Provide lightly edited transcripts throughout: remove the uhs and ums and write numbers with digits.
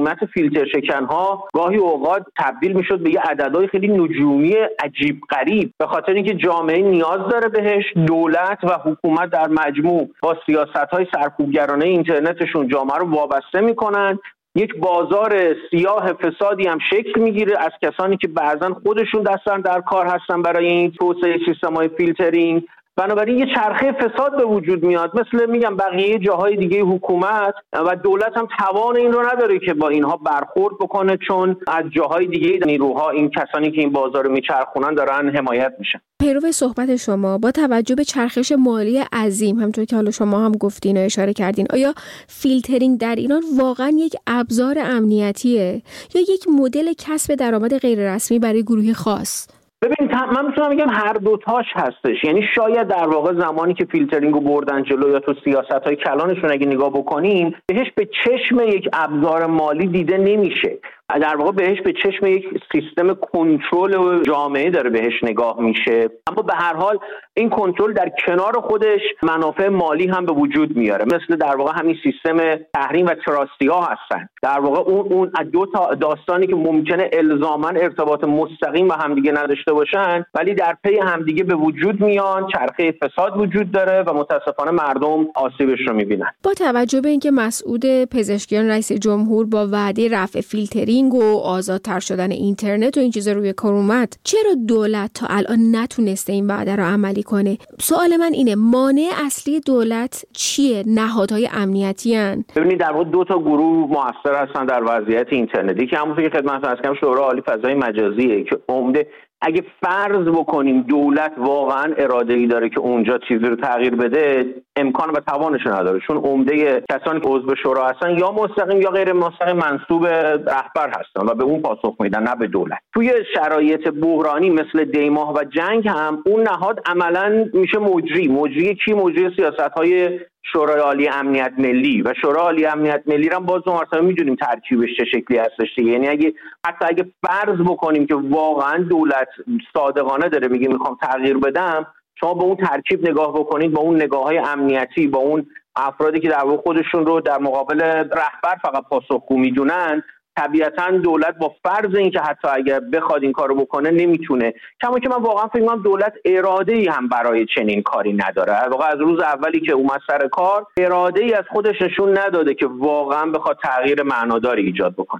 قیمت فیلتر شکن‌ها گاهی اوقات تبدیل میشد به یه عددهای خیلی نجومی عجیب غریب، به خاطر اینکه جامعه نیاز داره بهش. دولت و حکومت در مجموع با سیاست‌های سرکوبگرانه اینترنتشون جامعه رو وابسته میکنن. یک بازار سیاه فسادی هم شکل میگیره از کسانی که بعضا خودشون دستن در کار هستن برای این توسعه سیستم‌های فیلترینگ. بنابراین یه چرخه فساد به وجود میاد. مثل میگم بقیه جاهای دیگه حکومت و دولت هم توان این رو نداره که با اینها برخورد بکنه، چون از جاهای دیگه نیروها، این کسانی که این بازار رو میچرخونن، دارن حمایت میشن. پیرو صحبت شما، با توجه به چرخش مالی عظیم همونطور که حالا شما هم گفتین و اشاره کردین، آیا فیلترینگ در ایران واقعا یک ابزار امنیتیه یا یک مدل کسب درآمد غیر رسمی برای گروهی خاص؟ ببین، من میتونم بگم هر دوتاش هستش. یعنی شاید در واقع زمانی که فیلترینگ رو بردن جلو یا تو سیاست‌های کلانشون اگه نگاه بکنیم، بهش به چشم یک ابزار مالی دیده نمیشه. در واقع بهش به چشم یک سیستم کنترل جامعه داره بهش نگاه میشه. اما به هر حال این کنترل در کنار خودش منافع مالی هم به وجود میاره، مثل در واقع همین سیستم تحریم و تراستی‌ها هستن. در واقع اون دو تا داستانی که ممکنه الزاما ارتباط مستقیم با همدیگه نداشته باشن، ولی در پی همدیگه به وجود میان. چرخه فساد وجود داره و متاسفانه مردم آسیبش رو میبینن. با توجه به اینکه مسعود پزشکیان رئیس جمهور با وعده رفع فیلترینگ و آزادتر شدن اینترنت و این چیزا روی کار اومد، چرا دولت تا الان نتونسته این وعده رو عملی کنه؟ سوال من اینه، مانع اصلی دولت چیه؟ نهادهای امنیتی ان؟ ببینید، در واقع دو تا گروه مؤثر هستن در وضعیت اینترنتی که همونطور که خدمتتون عرض کردم شورای عالی فضای مجازیه که عمده اگه فرض بکنیم دولت واقعا اراده‌ای داره که اونجا چیزی رو تغییر بده، امکان و توانش نداره، چون عمده کسانی که عضو شورا هستن یا مستقیم یا غیر مستقیم منسوب رهبر هستن و به اون پاسخ میدن، نه به دولت. توی شرایط بحرانی مثل دیماه و جنگ هم اون نهاد عملاً میشه مجری کی؟ مجری سیاست‌های شورای عالی امنیت ملی و شورای عالی امنیت ملی رو باز مرتبا میدونیم ترکیبش چه شکلی هستش. یعنی اگه فرض بکنیم که واقعا دولت صادقانه داره میگه میخوام تغییر بدم، شما به اون ترکیب نگاه بکنید، با اون نگاه‌های امنیتی، با اون افرادی که در واقع خودشون رو در مقابل رهبر فقط پاسخگو میدونن، طبیعتاً دولت با فرض اینکه حتی اگر بخواد این کارو بکنه نمیتونه. کما که من واقعا فکر می‌کنم دولت اراده‌ای هم برای چنین کاری نداره. واقعا از روز اولی که اومد سر کار اراده‌ای از خودش نشون نداده که واقعا بخواد تغییر معناداری ایجاد بکنه.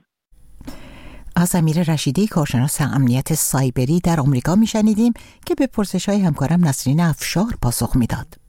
از امیر رشیدی، کارشناس امنیت سایبری در آمریکا میشنیدیم که به پرسش‌های همکارم نسرین افشار پاسخ میداد.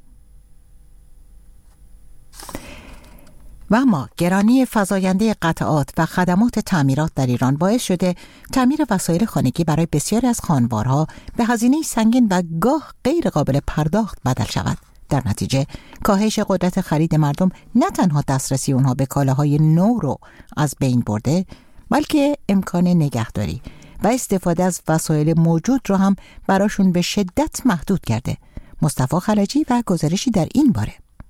و اما گرانی فزاینده قطعات و خدمات تعمیرات در ایران باعث شده تعمیر وسایل خانگی برای بسیاری از خانوارها به هزینه سنگین و گاه غیر قابل پرداخت بدل شود. در نتیجه کاهش قدرت خرید مردم نه تنها دسترسی اونها به کالاهای نو رو از بین برده، بلکه امکان نگهداری و استفاده از وسایل موجود رو هم براشون به شدت محدود کرده. مصطفی خلجی و گزارشی در این باره.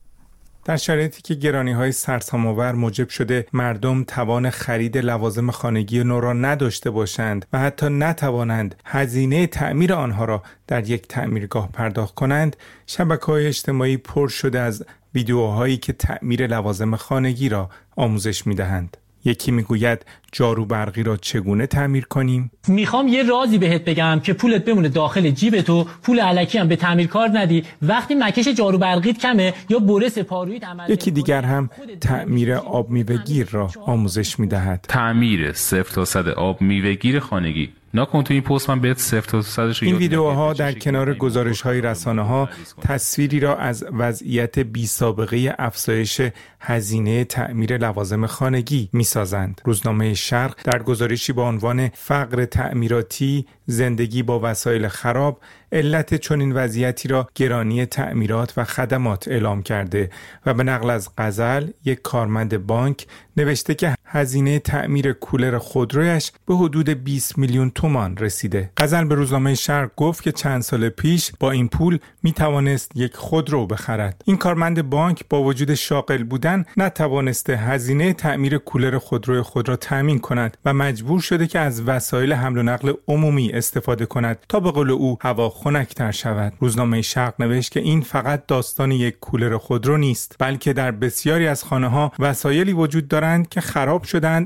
در شرایطی که گرانی‌های سرسام‌آور موجب شده مردم توان خرید لوازم خانگی نو را نداشته باشند و حتی نتوانند هزینه تعمیر آنها را در یک تعمیرگاه پرداخت کنند، شبکه‌های اجتماعی پر شده از ویدیوهایی که تعمیر لوازم خانگی را آموزش می‌دهند. یکی میگوید جارو برقی را چگونه تعمیر کنیم؟ میخوام یه رازی بهت بگم که پولت بمونه داخل جیبتو، پول الکی هم به تعمیرکار ندی. وقتی مکش جارو برقیت کمه یا بره سپارویت عمل. یکی دیگر هم تعمیر آب میوه‌گیر را آموزش میدهد. تعمیر 0 تا 100 آب میوه‌گیر خانگی. نکن تو این پست من بهت 0 تا 100 این ویدیوها در کنار گزارش‌های رسانه‌ها تصویری را از وضعیت بی‌سابقه افزایش هزینه تعمیر لوازم خانگی می‌سازند. روزنامه شرق در گزارشی با عنوان فقر تعمیراتی، زندگی با وسایل خراب، علت چنین وضعیتی را گرانی تعمیرات و خدمات اعلام کرده و به نقل از غزل، یک کارمند بانک، نوشته که هزینه تعمیر کولر خودرویش به حدود 20 میلیون تومان رسیده. غزل به روزنامه شرق گفت که چند سال پیش با این پول می توانست یک خودرو بخرد. این کارمند بانک با وجود شاغل بودن نتوانسته هزینه تعمیر کولر خودروی خود را تامین کند و مجبور شده که از وسایل حمل و نقل عمومی استفاده کند تا به قول او هوا خنک‌تر شود. روزنامه شرق نوشت که این فقط داستان یک کولر خودرو نیست، بلکه در بسیاری از خانه‌ها وسایلی وجود دارند که خراب شدند